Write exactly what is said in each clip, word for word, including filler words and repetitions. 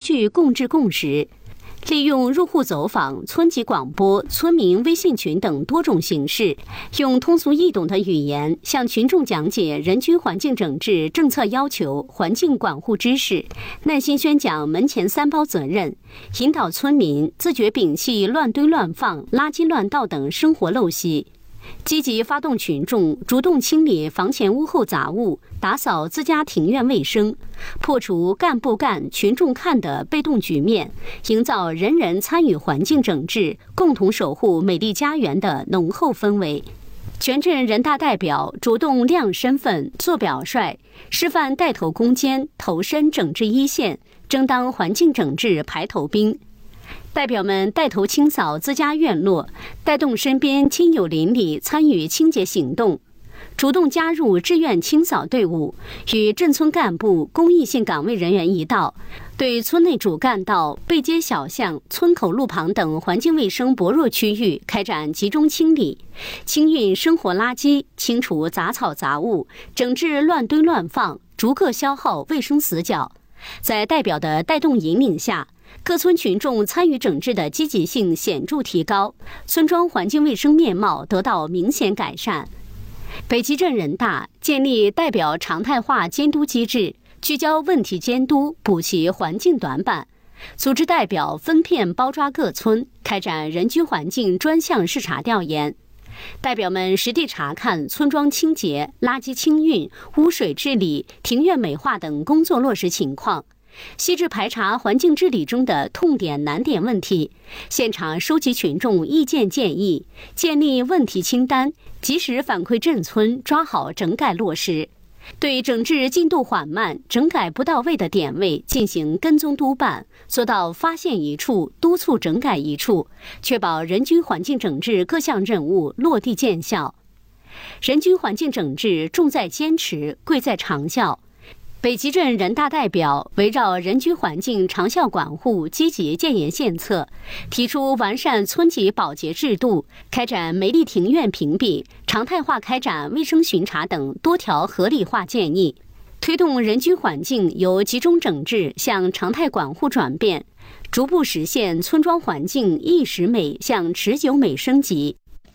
聚共治共识，利用入户走访、村级广播、村民微信群等多种形式，用通俗易懂的语言向群众讲解人居环境整治政策要求、环境管护知识，耐心宣讲门前三包责任，引导村民自觉摒弃乱堆乱放、垃圾乱倒等生活陋习。积极发动群众主动清理房前屋后杂物，打扫自家庭院卫生，破除干不干、群众看的被动局面，营造人人参与环境整治、共同守护美丽家园的浓厚氛围。全镇人大代表主动亮身份、做表率，示范带头攻坚、投身整治一线，争当环境整治排头兵。代表们带头清扫自家院落，带动身边亲友邻里参与清洁行动，主动加入志愿清扫队伍，与镇村干部、公益性岗位人员一道，对村内主干道、背街小巷、村口路旁等环境卫生薄弱区域开展集中清理，清运生活垃圾，清除杂草杂物，整治乱堆乱放，逐个消耗卫生死角。在代表的带动引领下，各村群众参与整治的积极性显著提高，村庄环境卫生面貌得到明显改善。北集镇人大建立代表常态化监督机制，聚焦问题监督，补齐环境短板，组织代表分片包抓各村，开展人居环境专项视察调研。代表们实地查看村庄清洁、垃圾清运、污水治理、庭院美化等工作落实情况，细致排查环境治理中的痛点难点问题，现场收集群众意见建议，建立问题清单，及时反馈镇村，抓好整改落实。对整治进度缓慢、整改不到位的点位进行跟踪督办，做到发现一处督促整改一处，确保人居环境整治各项任务落地见效。人居环境整治重在坚持，贵在长效。北集镇人大代表围绕人居环境长效管护积极建言献策，提出完善村级保洁制度，开展梅丽庭院评比、常态化开展卫生巡查等多条合理化建议，推动人居环境由集中整治向常态管护转变，逐步实现村庄环境一时美向持久美升级。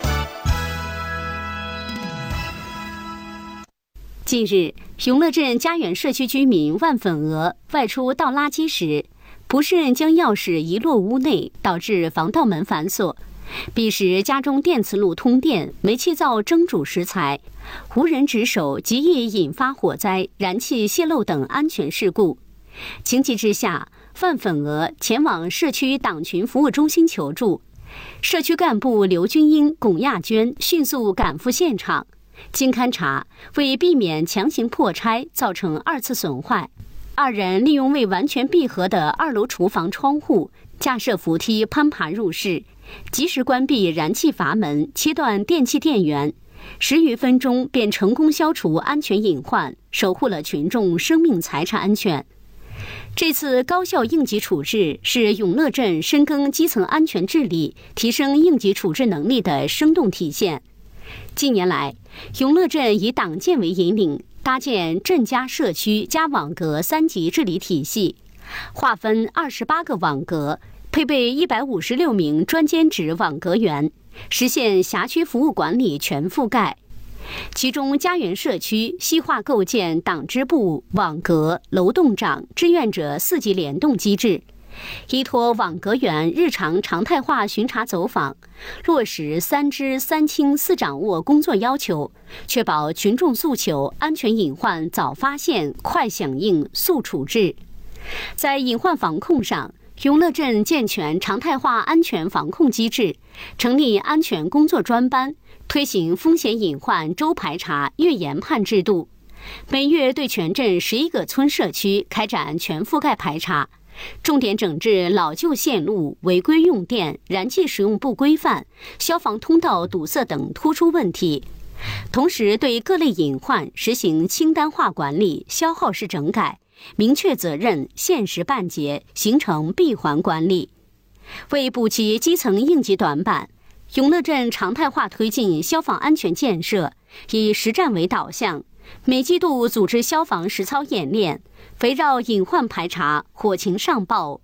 近日，永乐镇家园社区居民万粉娥外出倒垃圾时，不慎将钥匙遗落屋内，导致防盗门反锁。彼时家中电磁炉通电，煤气灶蒸煮食材，无人值守，极易引发火灾、燃气泄漏等安全事故。情急之下，万粉娥前往社区党群服务中心求助。社区干部刘军英、龚亚娟迅速赶赴现场。经勘查，为避免强行破拆造成二次损坏，二人利用未完全闭合的二楼厨房窗户，架设扶梯攀爬入室，及时关闭燃气阀门，切断电气电源，十余分钟便成功消除安全隐患，守护了群众生命财产安全。这次高效应急处置是永乐镇深耕基层安全治理、提升应急处置能力的生动体现。近年来，永乐镇以党建为引领，搭建镇家社区加网格三级治理体系，划分二十八个网格，配备一百五十六名专兼职网格员，实现辖区服务管理全覆盖。其中，家园社区细化构建党支部、网格、楼栋长、志愿者四级联动机制，依托网格员日常常态化巡查走访，落实三知三清四掌握工作要求，确保群众诉求、安全隐患早发现、快响应、速处置。在隐患防控上，永乐镇健全常态化安全防控机制，成立安全工作专班，推行风险隐患周排查、月研判制度，每月对全镇十一个村社区开展全覆盖排查，重点整治老旧线路、违规用电、燃气使用不规范、消防通道堵塞等突出问题。同时，对各类隐患实行清单化管理、消耗式整改，明确责任、限时办结，形成闭环管理。为补齐基层应急短板，永乐镇常态化推进消防安全建设，以实战为导向，每季度组织消防实操演练，围绕隐患排查、火情上报、